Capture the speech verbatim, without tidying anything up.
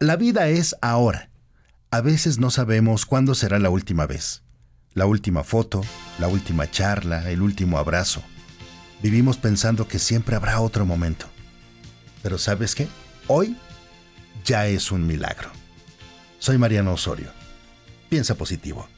La vida es ahora. A veces no sabemos cuándo será la última vez. La última foto, la última charla, el último abrazo. Vivimos pensando que siempre habrá otro momento. Pero ¿sabes qué? Hoy ya es un milagro. Soy Mariano Osorio. Piensa positivo.